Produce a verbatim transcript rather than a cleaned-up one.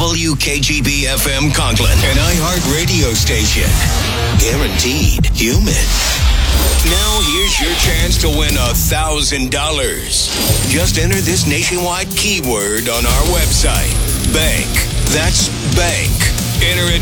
W K G B F M Conklin, an iHeart radio station. Guaranteed human. Now here's your chance to win a thousand dollars. Just enter this nationwide keyword on our website. Bank. That's bank. Enter it